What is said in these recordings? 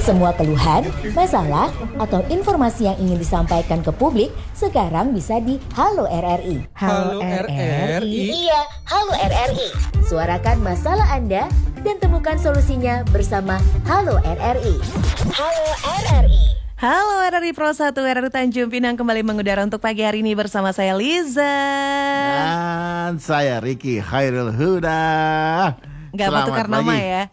Semua keluhan, masalah, atau informasi yang ingin disampaikan ke publik sekarang bisa di Halo RRI. Halo RRI? Iya, Halo RRI. Suarakan masalah Anda dan temukan solusinya bersama Halo RRI. Halo RRI. Halo RRI Pro 1, RRI Tanjung Pinang kembali mengudara untuk pagi hari ini bersama saya Liza. Dan saya Ricky Khairul Huda. Gak mau tukar nama ya.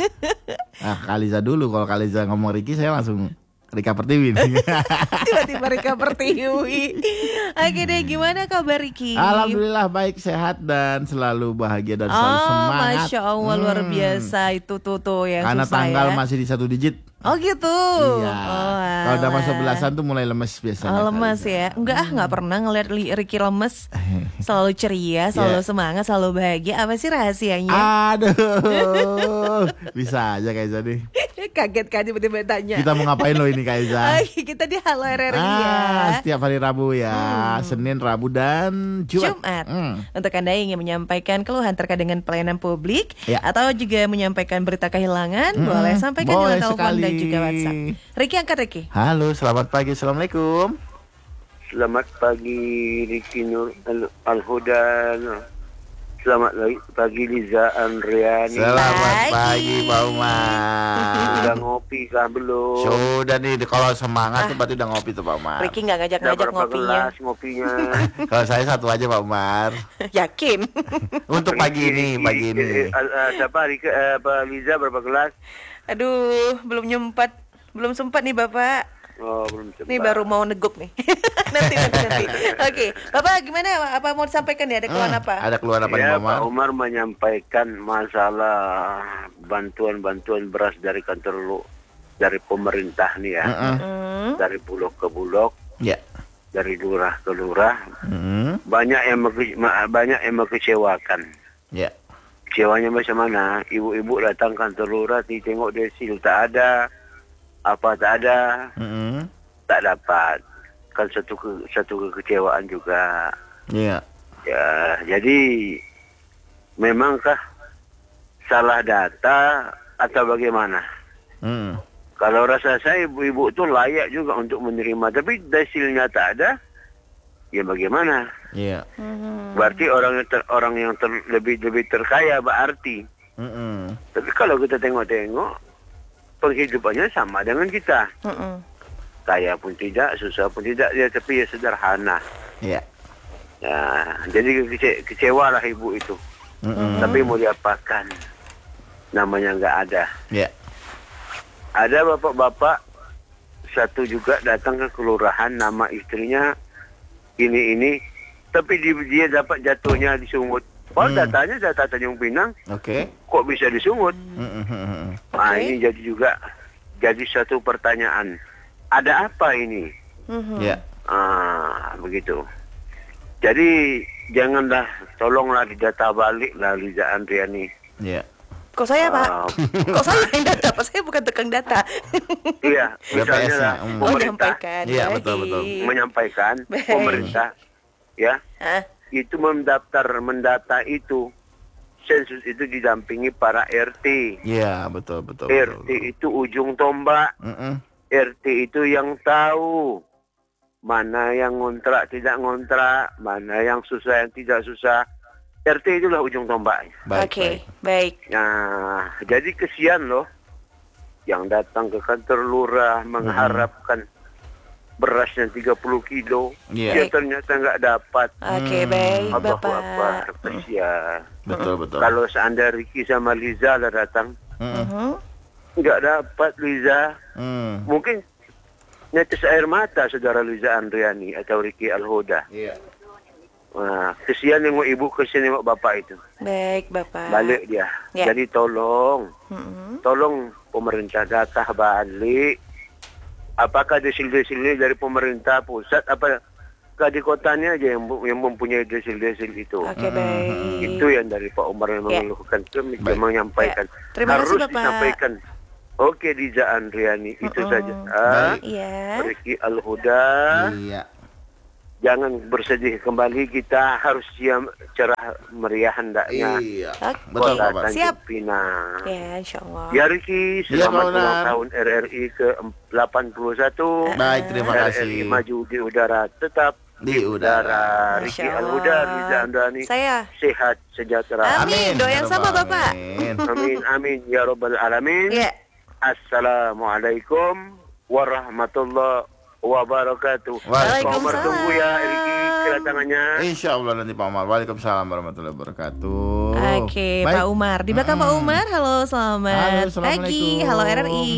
Kaliza dulu, kalau Kaliza ngomong Ricky saya langsung Rika Pertiwi nih. Tiba-tiba Rika Pertiwi. Oke deh, gimana kabar Ricky? Alhamdulillah baik, sehat dan selalu bahagia dan selalu semangat. Masya Allah luar biasa itu tuh yang karena susah tanggal ya. masih di 1 digit. Oh gitu. Iya. Kalau udah masuk belasan tuh mulai lemes biasanya. Lemes ya? Nggak pernah ngeliat Ricky lemes. Selalu ceria, selalu semangat, selalu bahagia. Apa sih rahasianya? Aduh, bisa aja Kaiza nih. Kaget kan tiba-tiba tanya. Kita mau ngapain lo ini Kaiza? Kita di Halo RRI ya. Setiap hari Rabu ya, Senin, Rabu dan Jumat. Untuk Anda yang ingin menyampaikan keluhan terkait dengan pelayanan publik atau juga menyampaikan berita kehilangan, boleh sampaikan dengan telepon dan juga WhatsApp. Ricky, angkat Ricky. Halo, selamat pagi, assalamualaikum. Selamat pagi Ricky Nur Al-Huda. Selamat pagi Liza Andriani. Selamat pagi Pak Umar. Udah ngopi kah belum? Sudah nih, kalau semangat tuh berarti udah ngopi tuh Pak Umar. Ricky nggak ngajak-ngajak ngopinya. Kalau saya satu aja Pak Umar. Yakin? Untuk pagi ini. Siapa Liza berapa gelas? Aduh, belum sempat nih Bapak. Oh, belum sempat. Ini baru mau neguk nih. nanti. Oke, Bapak gimana? Apa mau disampaikan ya? Ada keluhan apa? Ada keluhan apa nih Pak Umar? Pak Umar menyampaikan masalah bantuan beras dari dari pemerintah nih ya. Dari bulog ke bulog. Ya. Dari lurah ke lurah. Banyak yang mengecewakan. Ya. Kecewanya bagaimana? Ibu-ibu datang kantor lurah, tengok desil tak ada. Apa tak ada, tak dapat, kan satu kekecewaan juga. Iya. Ya, jadi memangkah salah data atau bagaimana? Kalau rasa saya ibu-ibu itu layak juga untuk menerima, tapi hasilnya tak ada, ya bagaimana? Iya. Berarti orang yang lebih terkaya berarti. Tapi kalau kita tengok penghidupannya sama dengan kita. Kaya pun tidak, susah pun tidak, ya tapi ya sederhana. Iya. Ya, jadi kecewa lah ibu itu. Tapi mau diapakan? Namanya nggak ada. Iya. Ada bapak-bapak satu juga datang ke kelurahan, nama istrinya ini, tapi dia dapat jatuhnya disungut. Datanya data Tanjung Pinang. Oke. Kok bisa disungut? Nah, ini jadi satu pertanyaan. Ada apa ini? Ya. Begitu. Jadi tolonglah didata balik lah Liza Andriani. Ya. Kok saya Pak? Kok saya yang data? Pak saya bukan tukang data. Iya, misalnya lah pemerintah. Iya, betul. Menyampaikan pemerintah ya. Itu mendata itu sensus itu didampingi para RT. Iya, betul. RT itu ujung tombak. RT itu yang tahu mana yang ngontrak tidak ngontrak, mana yang susah yang tidak susah. RT itulah ujung tombaknya. Oke, baik. Nah, jadi kesian loh yang datang ke kantor lurah mengharapkan berasnya 30 kilo, dia ternyata nggak dapat. Oke, baik Bapak. Kesian. Betul. Kalau seandainya Ricky sama Liza lah datang, nggak dapat Liza. Mungkin netes air mata saudara Liza Andriani atau Ricky Al-Huda. Iya. Nah, kesian nengok ibu, kesian nengok bapak itu. Baik, Bapak. Balik dia. Jadi tolong pemerintah data balik. Apakah desil-desilnya dari pemerintah pusat, apakah di kotanya aja yang mempunyai desil-desil itu? Oke, baik. Itu yang dari Pak Umar yang mengeluhkan, menyampaikan. Terima kasih, harus Bapak. disampaikan. Oke, Liza Andriani, itu saja. Iya. Ricky Al-Huda. Iya. jangan bersedih kembali, kita harus cerah meriah hendaknya. Iya. Oke, Betul, Pak. siap. Tanjung Pinang. Ya, insya Allah. Ya Riki, Iya, selamat Pak ulang Unar. tahun RRI ke-81. Baik, terima RRI kasih. maju di udara, tetap Di udara. Riki Masya Al-Huda, Allah. Riza Andani, Saya. sehat, sejahtera. Amin. Doa yang sama, Bapak. Amin. Amin, amin, ya Rabbal Alamin. Ya. Assalamualaikum warahmatullahi wabarakatuh. Waalaikumsalam. Pak Umar tunggu ya Riki kedatangannya. Insya Allah nanti Pak Umar. Waalaikumsalam warahmatullahi wabarakatuh. Oke, Baik. Pak Umar. Di belakang Pak Umar, halo, selamat Halo, pagi. Assalamualaikum. Halo RRI.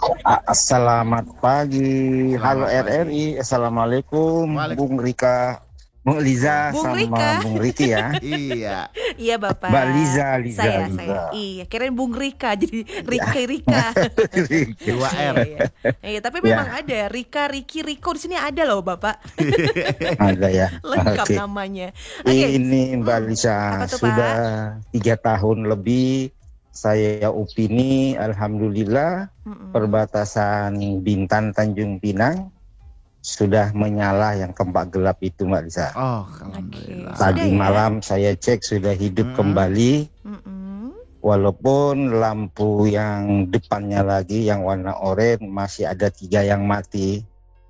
Selamat pagi, halo Selamat pagi. RRI, Assalamualaikum, Waalaikumsalam. Bung Rika, Bung Liza, Bung sama Rika. Bung Riki ya. Iya. Iya, Bapak. Mbak Liza, Saya. Liza. Iya, kirain Bung Rika jadi Rika. Dua R. Iya. Iya, tapi memang ada Rika, Riki, Riko di sini ada loh, Bapak. Ada ya. Lengkap Oke. namanya. Oke. Ini Mbak Liza Apa tuh, Pak? sudah 3 tahun lebih saya Upini, alhamdulillah perbatasan Bintan Tanjung Pinang sudah menyala yang kempak gelap itu Mbak Liza. Oh, alhamdulillah. Sudah Tadi ya? malam saya cek sudah hidup kembali. Mm-mm. Walaupun lampu yang depannya lagi yang warna oranye masih ada 3 yang mati.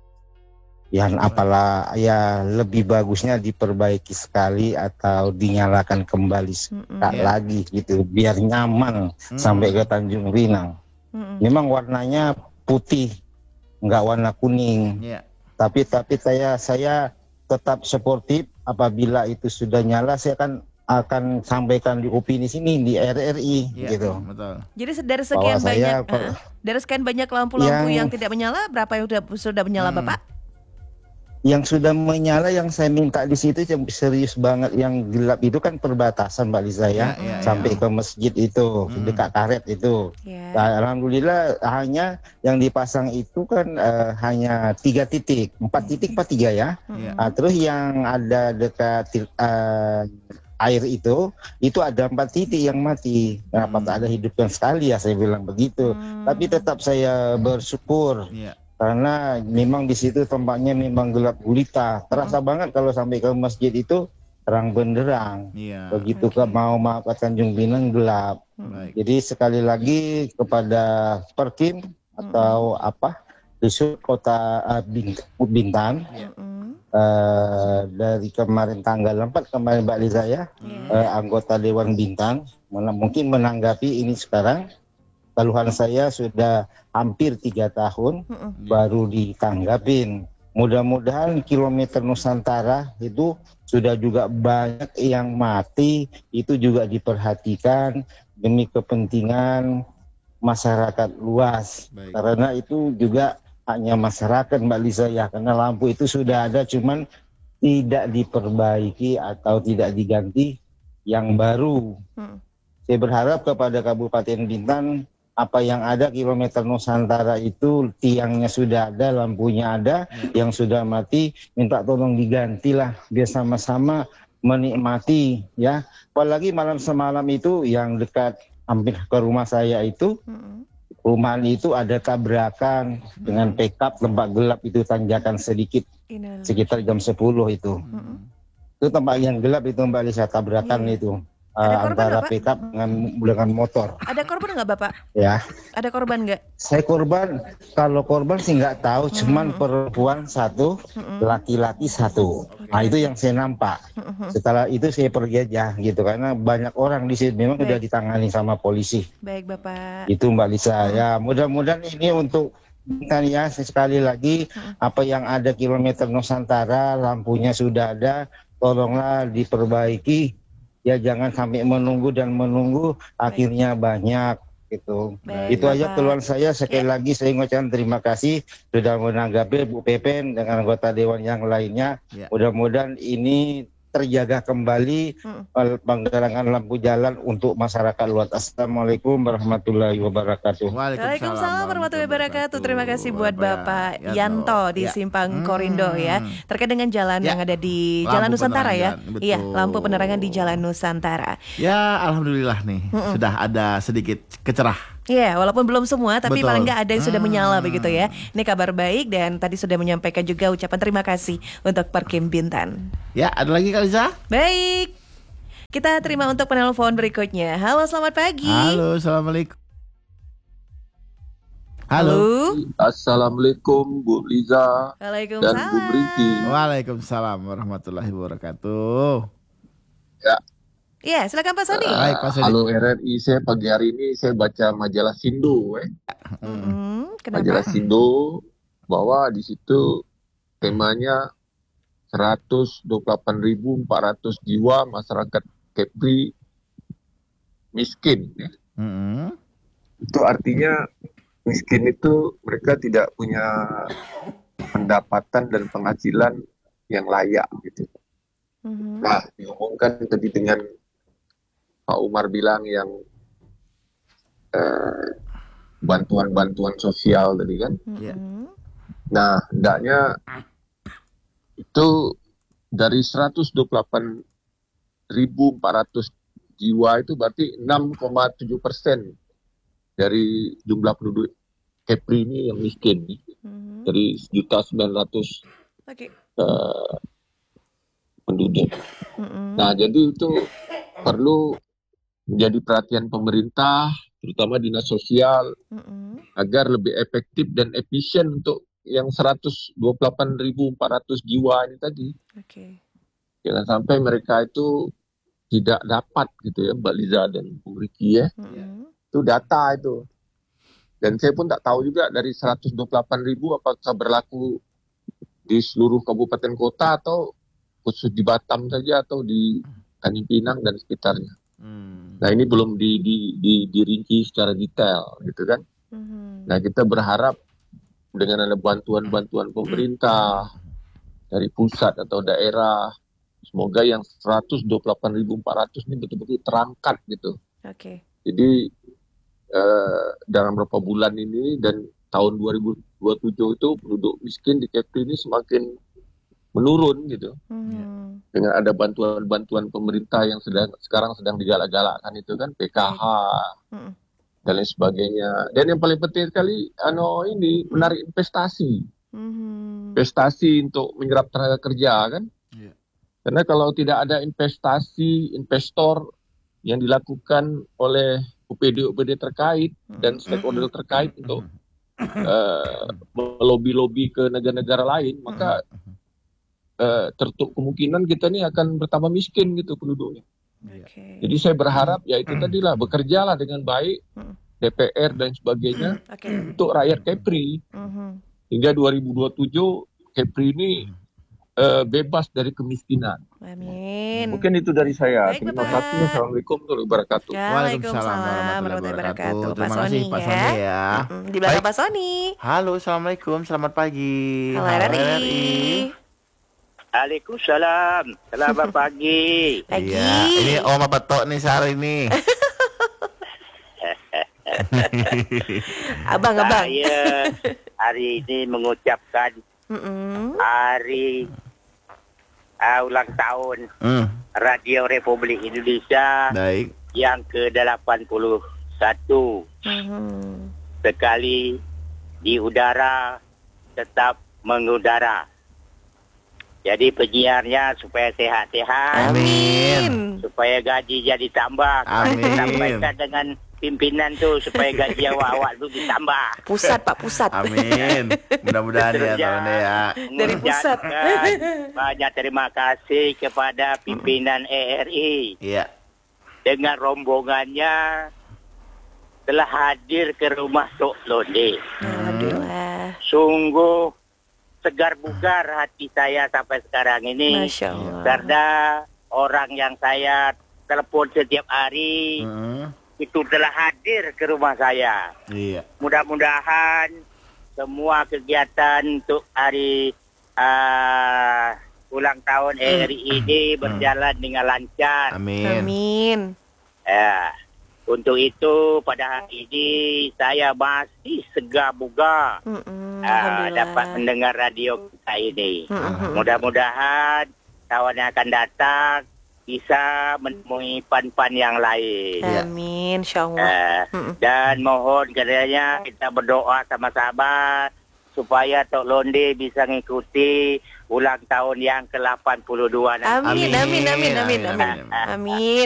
Yang apalah ya lebih bagusnya diperbaiki sekali atau dinyalakan kembali sekali Iya. lagi gitu biar nyaman sampai ke Tanjung Pinang. Mm-mm. Memang warnanya putih, nggak warna kuning. Iya. Tapi saya tetap sportif apabila itu sudah nyala saya akan sampaikan di opini sini di RRI Iya, gitu. betul. Jadi dari sekian Bahwa saya banyak dari sekian banyak lampu-lampu yang Yang- tidak menyala, berapa yang sudah menyala, Bapak? Yang sudah menyala yang saya minta di situ yang serius banget yang gelap itu kan perbatasan Mbak Liza ya, Iya, sampai ke masjid itu dekat karet itu. Ya. Nah, alhamdulillah hanya yang dipasang itu kan hanya 3 titik, 4 titik 3 ya. Iya. Terus yang ada dekat air itu ada 4 titik yang mati. Kenapa tak ada hidupkan sekali ya saya bilang begitu. Tapi tetap saya bersyukur Iya. karena memang di situ tempatnya memang gelap gulita. Terasa banget kalau sampai ke masjid itu terang benderang. Iya. Begitu ke mau ke Tanjung Pinang gelap. Baik. Jadi sekali lagi kepada Perkim atau Disub Kota Bintan Mm-mm. dari kemarin tanggal 4 kemarin Mbak Liza ya, anggota Dewan Bintan mungkin menanggapi ini sekarang. Keluhan saya sudah hampir 3 tahun baru ditanggapin. Mudah-mudahan kilometer Nusantara itu sudah juga banyak yang mati, itu juga diperhatikan demi kepentingan masyarakat luas. Baik. Karena itu juga hanya masyarakat Mbak Lisa ya, karena lampu itu sudah ada cuman tidak diperbaiki atau tidak diganti yang baru. Saya berharap kepada Kabupaten Bintan apa yang ada kilometer Nusantara itu tiangnya sudah ada, lampunya ada, yang sudah mati minta tolong digantilah biar sama-sama menikmati ya. Apalagi malam semalam itu yang dekat hampir ke rumah saya itu, perumahan itu ada tabrakan dengan pickup tempat gelap itu tanjakan sedikit sekitar jam 10 itu. Itu tempat yang gelap itu Mbak Lisa tabrakan itu. Ada korban Antara nggak, Pak? pickup dengan motor Ada korban nggak, Bapak? ya. Ada korban nggak? Saya korban, kalau korban sih nggak tahu, cuman perempuan 1, laki-laki 1. Nah itu yang saya nampak. Setelah itu saya pergi aja gitu, karena banyak orang di sini memang udah ditangani sama polisi. Baik, Bapak. Itu Mbak Lisa. Ya mudah-mudahan ini untuk Bintan ya, sekali lagi apa yang ada kilometer Nusantara, lampunya sudah ada, tolonglah diperbaiki. Ya jangan sampai menunggu akhirnya banyak gitu. Baik, Itu aja Bapak. keluhan saya. Sekali lagi saya mengucapkan terima kasih sudah menanggapi Bu Pepen dengan anggota dewan yang lainnya. Ya. Mudah-mudahan ini terjaga kembali penggerangan lampu jalan untuk masyarakat luas. Assalamualaikum warahmatullahi wabarakatuh. Waalaikumsalam warahmatullahi wabarakatuh. Terima kasih buat Bapak Yanto di Simpang Korindo ya. Terkait dengan jalan yang ada di Lampu Jalan Nusantara ya. penerangan, betul. Iya, lampu penerangan di Jalan Nusantara. Ya, alhamdulillah nih sudah ada sedikit Iya, walaupun belum semua, tapi Betul. paling nggak ada yang sudah menyala begitu ya. Ini kabar baik dan tadi sudah menyampaikan juga ucapan terima kasih untuk Perkim Bintan. Ya, ada lagi Kak Liza? Baik, kita terima untuk penelpon berikutnya. Halo, selamat pagi. Halo, assalamualaikum. Halo. Assalamualaikum Bu Liza dan Waalaikumsalam. Bu Briti. Waalaikumsalam warahmatullahi wabarakatuh. Ya, Iya, silakan Pak Sony. Baik, Pak Sony. halo RRI, saya pagi hari ini saya baca majalah Sindo, Kenapa? majalah Sindo bahwa di situ temanya 128.400 jiwa masyarakat Kepri miskin. Ya. Itu artinya miskin itu mereka tidak punya pendapatan dan penghasilan yang layak gitu. Nah, diumumkan tadi dengan Pak Umar bilang yang bantuan-bantuan sosial tadi kan. Nah, hendaknya itu dari 128.400 jiwa itu berarti 6,7% dari jumlah penduduk Kepri ini yang miskin. Dari 1.900.000 Oke. penduduk. Nah, jadi itu perlu menjadi perhatian pemerintah, terutama dinas sosial, agar lebih efektif dan efisien untuk yang 128.400 jiwa ini tadi. Oke. Jangan sampai mereka itu tidak dapat gitu ya, Mbak Liza dan Bu Riki ya. Itu data itu. Dan saya pun tak tahu juga dari 128.000 apakah berlaku di seluruh kabupaten kota atau khusus di Batam saja atau di Tanjung Pinang dan sekitarnya. Nah, ini belum dirinci secara detail gitu kan. Nah, kita berharap dengan ada bantuan-bantuan pemerintah dari pusat atau daerah, semoga yang 128.400 ini betul-betul terangkat gitu. Oke. Jadi dalam beberapa bulan ini dan tahun 2027 itu penduduk miskin di Kepri ini semakin menurun gitu. Dengan ada bantuan-bantuan pemerintah yang sekarang sedang digalak-galakkan itu kan, PKH dan lain sebagainya. Dan yang paling penting sekali ini menarik investasi. Investasi untuk menyerap tenaga kerja kan. Karena kalau tidak ada investasi, investor yang dilakukan oleh UPD terkait dan stakeholder terkait untuk melobi-lobi ke negara-negara lain, maka tertutup kemungkinan kita ini akan bertambah miskin gitu penduduknya. Jadi saya berharap ya itu tadilah bekerjalah dengan baik DPR dan sebagainya untuk rakyat Kepri hingga 2027 Kepri ini bebas dari kemiskinan. Amin. Mungkin itu dari saya. Baik, Terima Bapak. kasih. Assalamualaikum warahmatullahi wabarakatuh. Waalaikumsalam warahmatullahi wabarakatuh. Pak Terima Sony kasih Pak Sony ya. Di belakang Baik. Pak Sony. Halo, assalamualaikum, selamat pagi. Halo RRI. Waalaikumsalam. Selamat pagi. Pagi. Iya, ini Oma Betok nih sehari ini. Abang. Saya hari ini mengucapkan hari ulang tahun Radio Republik Indonesia Baik. yang ke-81. Sekali di udara tetap mengudara. Jadi penyiarnya supaya sehat-sehat, Amin. supaya gaji jadi tambah. Amin. Sampaikan dengan pimpinan tuh supaya gaji awak-awak tuh ditambah. Pusat Pak, pusat. Amin. Mudah-mudahan ya tahunnya ya. Dari pusat. Mengucapkan banyak terima kasih kepada pimpinan RRI. Iya. Dengan rombongannya telah hadir ke rumah Tok Londe. Alhamdulillah. Sungguh segar bugar hati saya sampai sekarang ini. Masya Allah. Karena orang yang saya telepon setiap hari itu telah hadir ke rumah saya. Iya. Mudah-mudahan semua kegiatan untuk hari ulang tahun RRI ini berjalan dengan lancar. Amin. Amin. Untuk itu pada hari ini saya masih segar bugar dapat mendengar radio kita ini. Mudah-mudahan tahun yang akan datang bisa menemui pan-pan yang lain. Amin, insyaAllah. Dan mohon kiranya kita berdoa sama-sama supaya Tok Londe bisa mengikuti ulang tahun yang ke-82 nanti. Amin.